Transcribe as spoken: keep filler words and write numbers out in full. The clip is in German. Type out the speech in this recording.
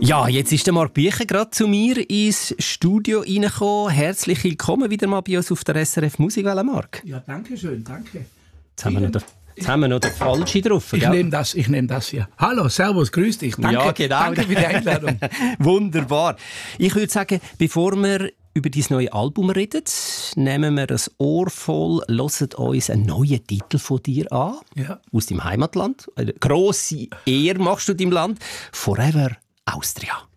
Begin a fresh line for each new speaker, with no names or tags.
Ja, jetzt ist der Marc Bücher gerade zu mir ins Studio reingekommen. Herzlich willkommen wieder mal bei uns auf der S R F Musikwelle, Marc.
Ja, danke schön, danke.
Jetzt haben wir noch den, jetzt haben wir noch den Falsche drauf.
Ich nehme das, ich nehme das hier. Hallo, servus, grüß dich. Danke,
ja, genau.
Danke für die Einladung.
Wunderbar. Ich würde sagen, bevor wir über dein neue Album reden, nehmen wir das Ohr voll, hören uns einen neuen Titel von dir an.
Ja.
Aus deinem Heimatland. Eine grosse Ehre machst du deinem Land. Forever Austria.